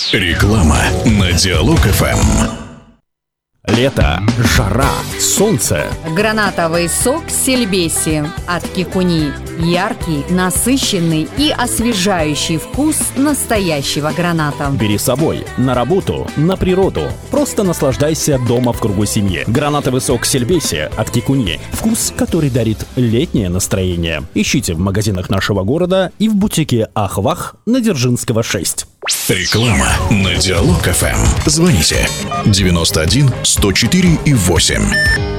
Реклама на Диалог ФМ. Лето, жара, солнце. Гранатовый сок Сельбеси от Кикуни. Яркий, насыщенный и освежающий вкус настоящего граната. Бери с собой на работу, на природу. Просто наслаждайся дома в кругу семьи. Гранатовый сок Сельбеси от Кикуни. Вкус, который дарит летнее настроение. Ищите в магазинах нашего города и в бутике Ахвах на Дзержинского, 6. Реклама на Диалог ФМ. Звоните 91 104 и 8.